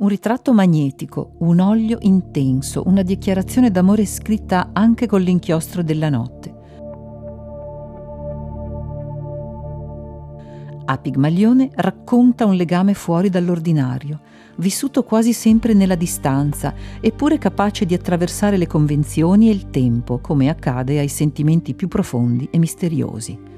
Un ritratto magnetico, un olio intenso, una dichiarazione d'amore scritta anche con l'inchiostro della notte. A Pigmalione racconta un legame fuori dall'ordinario, vissuto quasi sempre nella distanza, eppure capace di attraversare le convenzioni e il tempo, come accade ai sentimenti più profondi e misteriosi.